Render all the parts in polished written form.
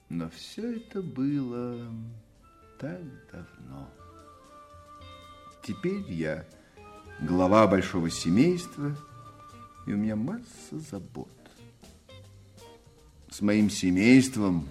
Но все это было так давно. Теперь я глава большого семейства, и у меня масса забот. С моим семейством,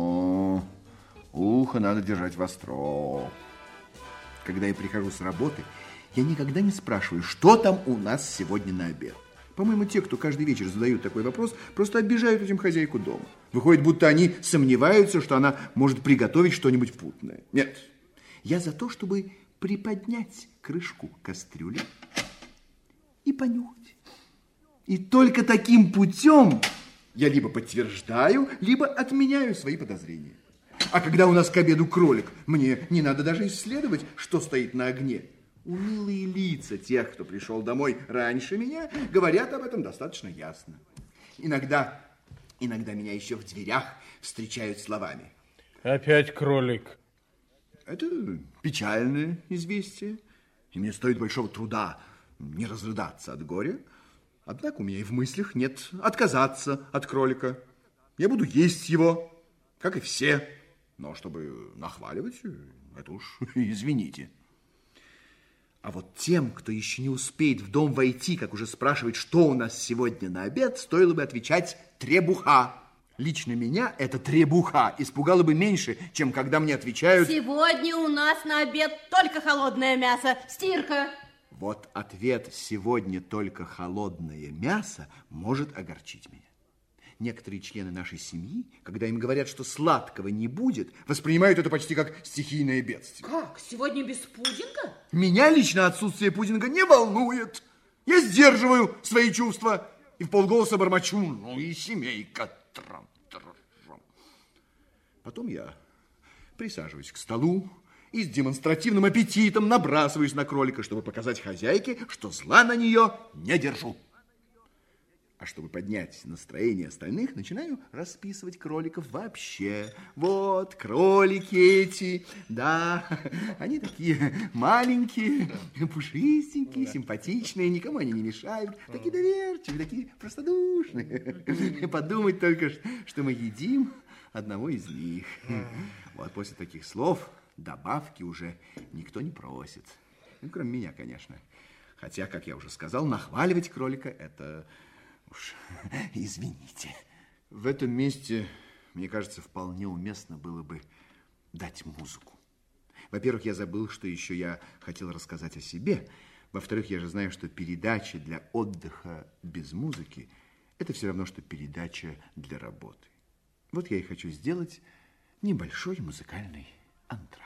ухо надо держать востро. Когда я прихожу с работы, я никогда не спрашиваю, что там у нас сегодня на обед. По-моему, те, кто каждый вечер задают такой вопрос, просто обижают этим хозяйку дома. Выходит, будто они сомневаются, что она может приготовить что-нибудь путное. Нет, я за то, чтобы приподнять крышку кастрюли и понюхать. И только таким путем я либо подтверждаю, либо отменяю свои подозрения. А когда у нас к обеду кролик, мне не надо даже исследовать, что стоит на огне. Унылые лица тех, кто пришел домой раньше меня, говорят об этом достаточно ясно. Иногда меня еще в дверях встречают словами: опять кролик. Это печальное известие, и мне стоит большого труда не разрыдаться от горя. Однако у меня и в мыслях нет отказаться от кролика. Я буду есть его, как и все. Но чтобы нахваливать, это уж извините. А вот тем, кто еще не успеет в дом войти, как уже спрашивает, что у нас сегодня на обед, стоило бы отвечать требуха. Лично меня эта требуха испугала бы меньше, чем когда мне отвечают: сегодня у нас на обед только холодное мясо, стирка. Вот ответ «сегодня только холодное мясо» может огорчить меня. Некоторые члены нашей семьи, когда им говорят, что сладкого не будет, воспринимают это почти как стихийное бедствие. Как? Сегодня без пудинга? Меня лично отсутствие пудинга не волнует. Я сдерживаю свои чувства и вполголоса бормочу: ну и семейка. Потом я присаживаюсь к столу и с демонстративным аппетитом набрасываюсь на кролика, чтобы показать хозяйке, что зла на нее не держу. А чтобы поднять настроение остальных, начинаю расписывать кроликов вообще. Вот кролики эти, да, они такие маленькие, пушистенькие, симпатичные, никому они не мешают, такие доверчивые, такие простодушные. Подумать только, что мы едим одного из них. Вот после таких слов добавки уже никто не просит. Ну, кроме меня, конечно. Хотя, как я уже сказал, нахваливать кролика – это... уж извините. В этом месте, мне кажется, вполне уместно было бы дать музыку. Во-первых, я забыл, что еще я хотел рассказать о себе. Во-вторых, я же знаю, что передача для отдыха без музыки – это все равно, что передача для работы. Вот я и хочу сделать небольшой музыкальный антракт.